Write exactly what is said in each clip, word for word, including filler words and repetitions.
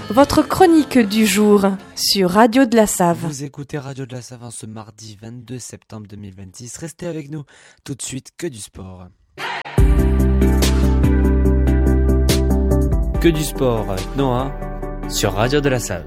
votre chronique du jour sur Radio de la Save. Vous écoutez Radio de la Save ce mardi vingt-deux septembre deux mille vingt-six. Restez avec nous, tout de suite, que du sport. Que du sport avec Noah sur Radio de la Save.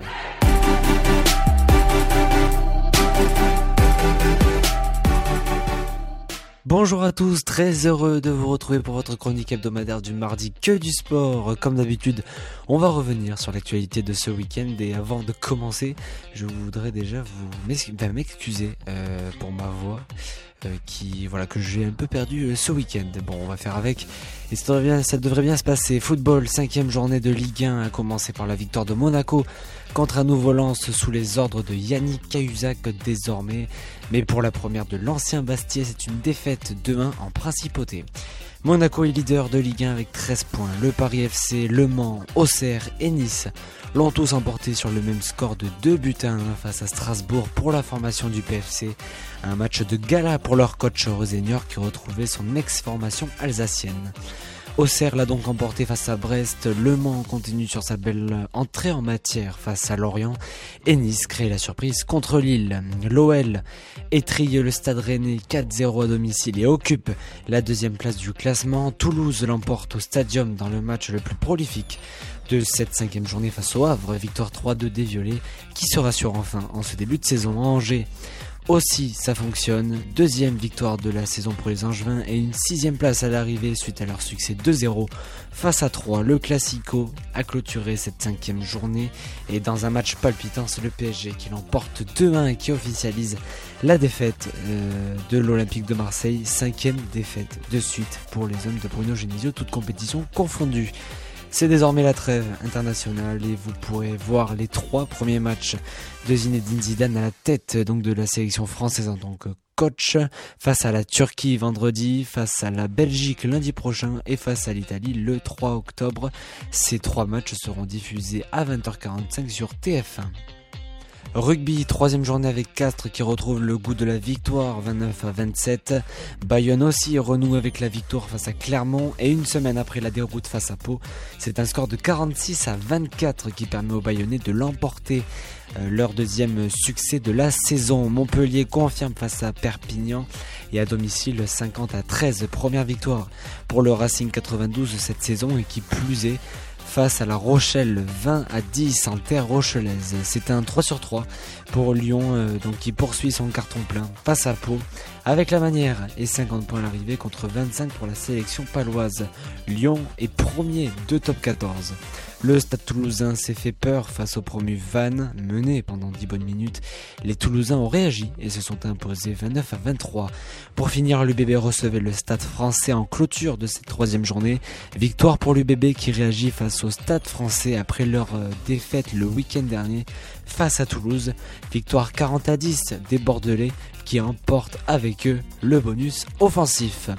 Bonjour à tous, très heureux de vous retrouver pour votre chronique hebdomadaire du mardi Que du sport. Comme d'habitude, on va revenir sur l'actualité de ce week-end et avant de commencer, je voudrais déjà vous m'excuser euh, pour ma voix euh, qui voilà que j'ai un peu perdu euh, ce week-end. Bon, on va faire avec et ça devrait bien, ça devrait bien se passer. Football, cinquième journée de Ligue un, a commencé par la victoire de Monaco contre un nouveau Lens sous les ordres de Yannick Cahuzac désormais. Mais pour la première de l'ancien Bastiais, c'est une défaite deux un en principauté. Monaco est leader de Ligue un avec treize points. Le Paris F C, Le Mans, Auxerre et Nice l'ont tous emporté sur le même score de deux buts à un face à Strasbourg pour la formation du P F C. Un match de gala pour leur coach Rosenior qui retrouvait son ex-formation alsacienne. Auxerre l'a donc emporté face à Brest, Le Mans continue sur sa belle entrée en matière face à Lorient et Nice crée la surprise contre Lille. L'O L étrille le Stade Rennais quatre zéro à domicile et occupe la deuxième place du classement. Toulouse l'emporte au Stadium dans le match le plus prolifique de cette cinquième journée face au Havre, victoire trois deux des Violets qui se rassure enfin en ce début de saison. Angers aussi, ça fonctionne. Deuxième victoire de la saison pour les Angevins et une sixième place à l'arrivée suite à leur succès deux zéro face à Troyes. Le Classico a clôturé cette cinquième journée et dans un match palpitant, c'est le P S G qui l'emporte deux un et qui officialise la défaite euh, de l'Olympique de Marseille. Cinquième défaite de suite pour les hommes de Bruno Genesio, toutes compétitions confondues. C'est désormais la trêve internationale et vous pourrez voir les trois premiers matchs de Zinedine Zidane à la tête donc de la sélection française en tant que coach, face à la Turquie vendredi, face à la Belgique lundi prochain et face à l'Italie le trois octobre. Ces trois matchs seront diffusés à vingt heures quarante-cinq sur T F un. Rugby, troisième journée avec Castres qui retrouve le goût de la victoire, vingt-neuf à vingt-sept. Bayonne aussi renoue avec la victoire face à Clermont et une semaine après la déroute face à Pau, c'est un score de quarante-six à vingt-quatre qui permet aux Bayonnais de l'emporter. Euh, leur deuxième succès de la saison. Montpellier confirme face à Perpignan et à domicile cinquante à treize. Première victoire pour le Racing quatre-vingt-douze cette saison et qui plus est face à la Rochelle vingt à dix en terre rochelaise. C'est un trois sur trois pour Lyon euh, donc qui poursuit son carton plein face à Pau avec la manière et cinquante points à l'arrivée contre vingt-cinq pour la sélection paloise. Lyon est premier de top quatorze. Le Stade Toulousain s'est fait peur face au promu Vannes, mené pendant dix bonnes minutes. Les Toulousains ont réagi et se sont imposés vingt-neuf à vingt-trois. Pour finir, l'U B B recevait le Stade Français en clôture de cette troisième journée. Victoire pour l'U B B qui réagit face au Stade Français après leur défaite le week-end dernier face à Toulouse. Victoire quarante à dix des Bordelais qui emportent avec eux le bonus offensif.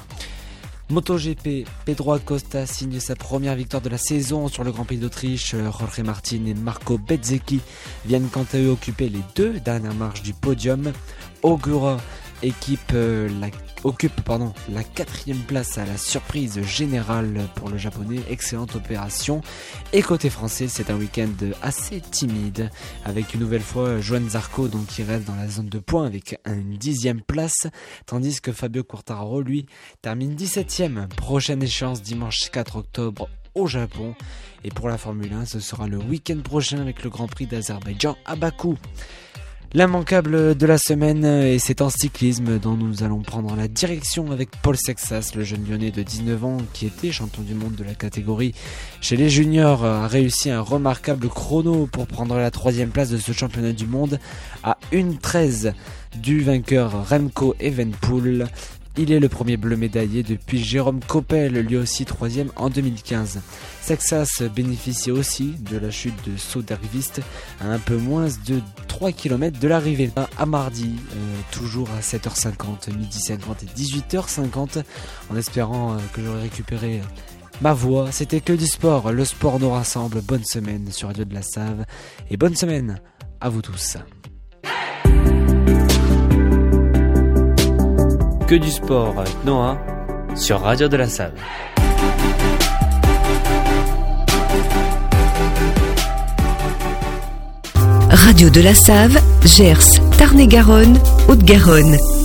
MotoGP, Pedro Acosta signe sa première victoire de la saison sur le Grand Prix d'Autriche. Jorge Martin et Marco Bezzecchi viennent quant à eux occuper les deux dernières marches du podium. Ogura équipe, euh, la, occupe pardon, la quatrième place à la surprise générale pour le japonais. Excellente opération. Et côté français, c'est un week-end assez timide avec une nouvelle fois Johan Zarco donc, qui reste dans la zone de points avec une dixième place, tandis que Fabio Quartararo lui termine dix-septième. Prochaine échéance dimanche quatre octobre au Japon. Et pour la Formule un, ce sera le week-end prochain avec le Grand Prix d'Azerbaïdjan à Bakou. L'immanquable de la semaine, et c'est en cyclisme dont nous allons prendre la direction avec Paul Sexas, le jeune lyonnais de dix-neuf ans qui était champion du monde de la catégorie chez les juniors, a réussi un remarquable chrono pour prendre la troisième place de ce championnat du monde à une treize du vainqueur Remco Evenepoel. Il est le premier bleu médaillé depuis Jérôme Coppel, lui aussi troisième en deux mille quinze. Sexas bénéficie aussi de la chute de Soderqvist à un peu moins de trois kilomètres de l'arrivée. À mardi, euh, toujours à sept heures cinquante, midi cinquante et dix-huit heures cinquante, en espérant euh, que j'aurai récupéré ma voix. C'était que du sport, le sport nous rassemble. Bonne semaine sur Radio de la Save et bonne semaine à vous tous. Que du sport avec Noah sur Radio de la Save. Radio de la Save, Gers, Tarn-et-Garonne, Haute-Garonne.